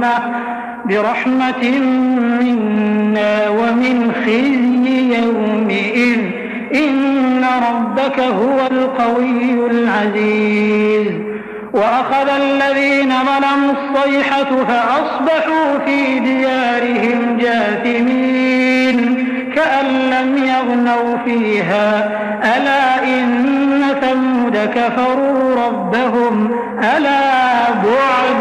برحمة منا ومن خزي يومئذ إن ربك هو القوي العزيز. وأخذ الذين ظلموا الصيحة فأصبحوا في ديارهم جاثمين كأن لم يغنوا فيها ألا إن ثمود كفروا ربهم ألا بعد